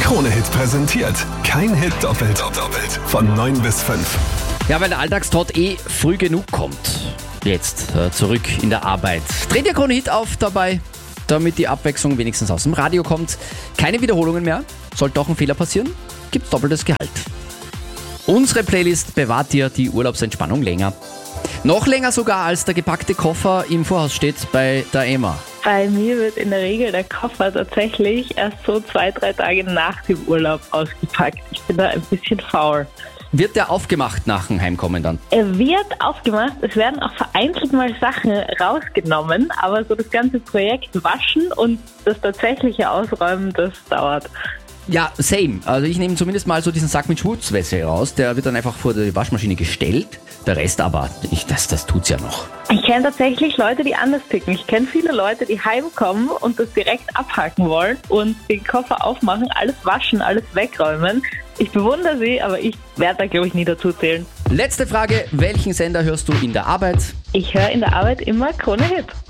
Krone-Hit präsentiert. Kein Hit doppelt. Von 9 bis 5. Ja, weil der Alltagstrott früh genug kommt. Jetzt zurück in der Arbeit. Dreht ihr Krone-Hit auf dabei, damit die Abwechslung wenigstens aus dem Radio kommt. Keine Wiederholungen mehr. Sollte auch ein Fehler passieren, gibt's doppeltes Gehalt. Unsere Playlist bewahrt dir die Urlaubsentspannung länger. Noch länger sogar, als der gepackte Koffer im Vorhaus steht bei der Emma. Bei mir wird in der Regel der Koffer tatsächlich erst so 2-3 Tage nach dem Urlaub ausgepackt. Ich bin da ein bisschen faul. Wird der aufgemacht nach dem Heimkommen dann? Er wird aufgemacht, es werden auch vereinzelt mal Sachen rausgenommen, aber so das ganze Projekt Waschen und das tatsächliche Ausräumen, das dauert. Ja, same. Also ich nehme zumindest mal so diesen Sack mit Schmutzwäsche raus. Der wird dann einfach vor die Waschmaschine gestellt. Der Rest aber, das tut's ja noch. Ich kenne tatsächlich Leute, die anders ticken. Ich kenne viele Leute, die heimkommen und das direkt abhaken wollen und den Koffer aufmachen, alles waschen, alles wegräumen. Ich bewundere sie, aber ich werde da, glaube ich, nie dazu zählen. Letzte Frage, welchen Sender hörst du in der Arbeit? Ich höre in der Arbeit immer Krone-Hit.